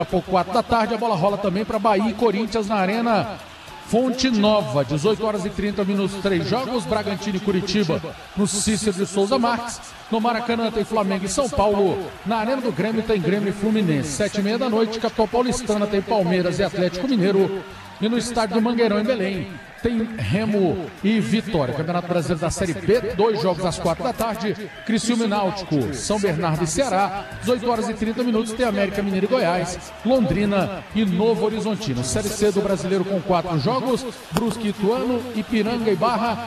pouco 4 da tarde, a bola rola também para Bahia e Corinthians na Arena Fonte Nova, 18 horas e 30 minutos, 3 jogos, Bragantino e Curitiba no Cícero de Souza Marques. No Maracanã tem Flamengo e São Paulo. Na Arena do Grêmio tem Grêmio e Fluminense. 7h30 da noite, capital paulistana tem Palmeiras e Atlético Mineiro. E no estádio do Mangueirão, em Belém, tem Remo e Vitória. Campeonato Brasileiro da Série B, 2 jogos às 4 da tarde. Criciúma e Náutico, São Bernardo e Ceará. 18 horas e 30 minutos, tem América Mineiro e Goiás, Londrina e Novo Horizontino. Série C do Brasileiro com 4 jogos. Brusque, Ituano, Ipiranga e Barra.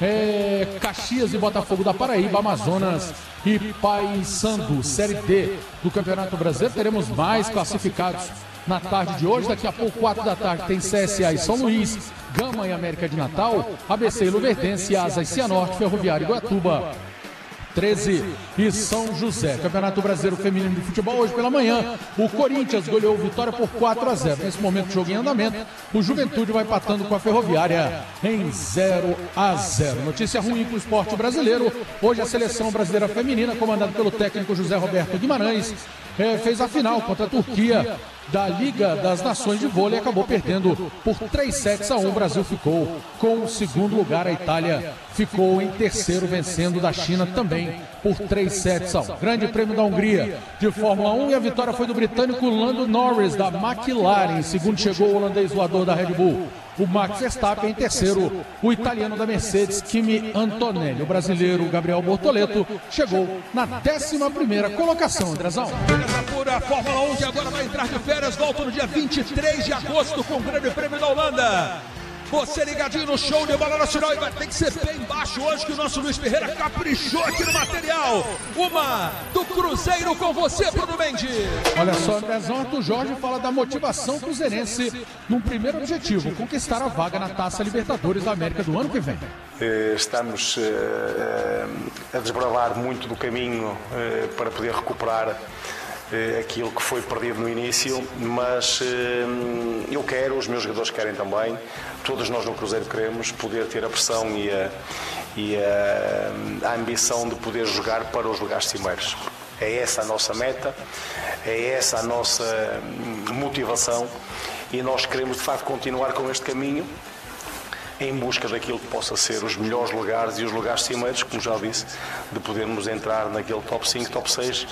Caxias e Botafogo da Paraíba, Amazonas e Paysandu. Série D do Campeonato Brasileiro, teremos mais classificados na tarde de hoje. Daqui a pouco, 4 da tarde, tem CSA e São Luís, Gama e América de Natal, ABC e Luverdense, Asa e Cianorte, Ferroviário e Guatuba, 13 e São José. Campeonato Brasileiro Feminino de Futebol, hoje pela manhã, o Corinthians goleou Vitória por 4-0. Nesse momento, o jogo em andamento, o Juventude vai empatando com a Ferroviária em 0-0. Notícia ruim para o esporte brasileiro. Hoje a seleção brasileira feminina, comandada pelo técnico José Roberto Guimarães, fez a final contra a Turquia da Liga das Nações de Vôlei, acabou perdendo por 3-1. O Brasil ficou com o segundo lugar, a Itália ficou em terceiro, vencendo da China também por 3-1. Grande Prêmio da Hungria de Fórmula 1 e a vitória foi do britânico Lando Norris da McLaren. Em segundo chegou o holandês voador da Red Bull, o Max Verstappen. Em terceiro, o italiano da Mercedes, Kimi Antonelli. O brasileiro Gabriel Bortoleto chegou na 11ª colocação, Andrezão. Beleza pura, Fórmula 1 que agora vai entrar de férias, volta no dia 23 de agosto com o Grande Prêmio da Holanda. Você ligadinho no show de bola nacional e vai ter que ser pé embaixo hoje, que o nosso Luiz Ferreira caprichou aqui no material. Uma do Cruzeiro com você, Bruno Mendes. Olha só, Andrezão, Arthur Jorge fala da motivação cruzeirense num primeiro objetivo, conquistar a vaga na Taça Libertadores da América do ano que vem. Estamos a desbravar muito do caminho para poder recuperar aquilo que foi perdido no início, mas eu quero, os meus jogadores querem também, todos nós no Cruzeiro queremos poder ter a pressão e a ambição de poder jogar para os lugares cimeiros. É essa a nossa meta, é essa a nossa motivação e nós queremos de facto continuar com este caminho em busca daquilo que possa ser os melhores lugares e os lugares cimeiros, como já disse, de podermos entrar naquele top 5, top 6,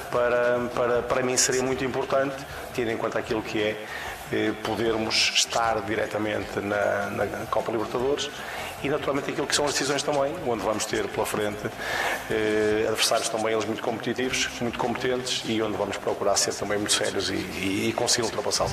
para mim seria muito importante, tendo em conta aquilo que é podermos estar diretamente na Copa Libertadores e naturalmente aquilo que são as decisões também, onde vamos ter pela frente adversários também eles muito competitivos, muito competentes e onde vamos procurar ser também muito sérios e conseguir ultrapassá-los.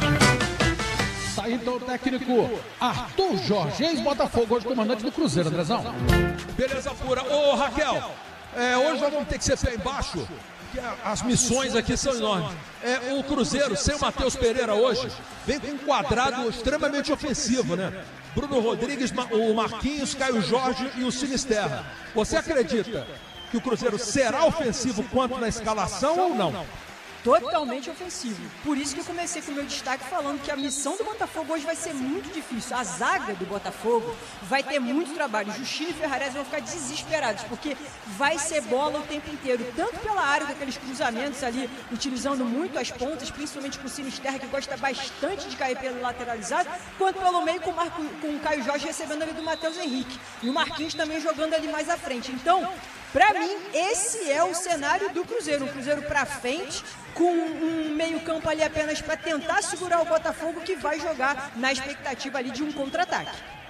Tá então o técnico Arthur Jorge, ex-Botafogo, hoje comandante do Cruzeiro, Andrezão. Beleza pura. Ô Raquel, hoje nós vamos ter que ser pé embaixo, que as missões aqui são enormes. O Cruzeiro, sem o Matheus Pereira hoje, vem com um quadrado extremamente ofensivo, né? Bruno Rodrigues, o Marquinhos, Caio Jorge e o Sinisterra. Você acredita que o Cruzeiro será ofensivo quanto na escalação ou não? Totalmente ofensivo. Por isso que eu comecei com o meu destaque falando que a missão do Botafogo hoje vai ser muito difícil. A zaga do Botafogo vai ter muito trabalho. Justino e Ferrarese vão ficar desesperados, porque vai ser bola o tempo inteiro, tanto pela área daqueles cruzamentos ali, utilizando muito as pontas, principalmente com o Sinisterra, que gosta bastante de cair pelo lateralizado, quanto pelo meio com o Caio Jorge recebendo ali do Matheus Henrique. E o Marquinhos também jogando ali mais à frente. Então, pra mim, esse é o cenário do Cruzeiro. Um Cruzeiro pra frente, com um meio campo ali apenas para tentar segurar o Botafogo, que vai jogar na expectativa ali de um contra-ataque.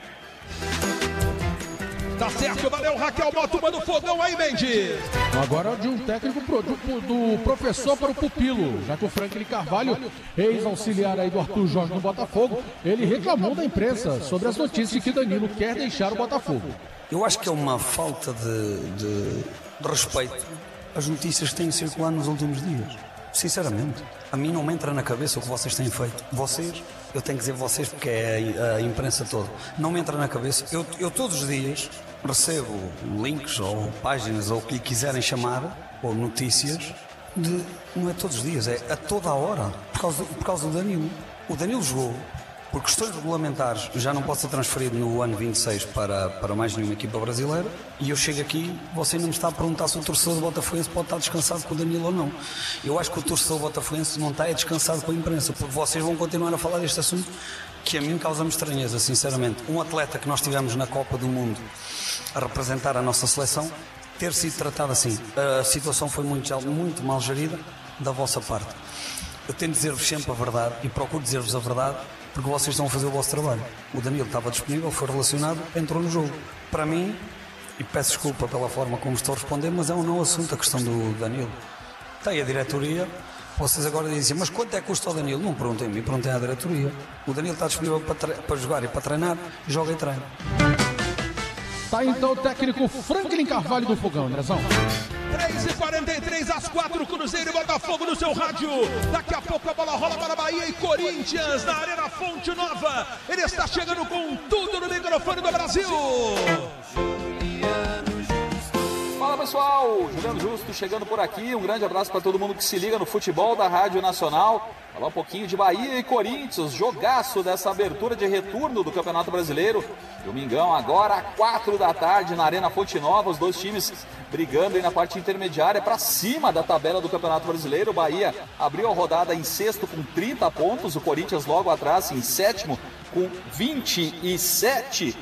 Tá certo, valeu Raquel, bota uma do fogão aí, Mendes. Agora de um técnico do professor para o pupilo, já que o Franklin Carvalho, ex-auxiliar aí do Arthur Jorge no Botafogo, ele reclamou da imprensa sobre as notícias de que Danilo quer deixar o Botafogo. Eu acho que é uma falta de respeito às notícias que têm circulado nos últimos dias. Sinceramente, a mim não me entra na cabeça o que vocês têm feito. Vocês, eu tenho que dizer vocês porque é a imprensa toda, não me entra na cabeça. Eu todos os dias recebo links ou páginas ou o que lhe quiserem chamar, ou notícias, não é todos os dias, é a toda a hora, por causa do Danilo. O Danilo jogou Por questões regulamentares, já não pode ser transferido no ano 26 para mais nenhuma equipa brasileira. E eu chego aqui, você não me está a perguntar se o torcedor do Botafoguense pode estar descansado com o Danilo ou não. Eu acho que o torcedor do Botafoguense não está descansado com a imprensa, porque vocês vão continuar a falar deste assunto que a mim causa-me estranheza, sinceramente. Um atleta que nós tivemos na Copa do Mundo a representar a nossa seleção, ter sido tratado assim. A situação foi muito mal gerida da vossa parte. Eu tento dizer-vos sempre a verdade e procuro dizer-vos a verdade, porque vocês estão a fazer o vosso trabalho. O Danilo estava disponível, foi relacionado, entrou no jogo. Para mim, e peço desculpa pela forma como estou a responder, mas é um não assunto a questão do Danilo. Tem a diretoria, vocês agora dizem, mas quanto é que custa o Danilo? Não perguntem a mim, perguntem à diretoria. O Danilo está disponível para jogar e para treinar, joga e treina. Tá então o técnico Franklin Carvalho do Fogão, Andrezão. 3h43, às 4, Cruzeiro e Botafogo no seu rádio. Daqui a pouco a bola rola para Bahia e Corinthians na Arena Fonte Nova. Ele está chegando com tudo no microfone do Brasil. Fala pessoal, Juliano Justo chegando por aqui. Um grande abraço para todo mundo que se liga no futebol da Rádio Nacional. Falar um pouquinho de Bahia e Corinthians, jogaço dessa abertura de retorno do Campeonato Brasileiro. Domingão agora, 4 da tarde, na Arena Fonte Nova, os dois times brigando aí na parte intermediária para cima da tabela do Campeonato Brasileiro. O Bahia abriu a rodada em sexto com 30 pontos, o Corinthians logo atrás em sétimo com 27.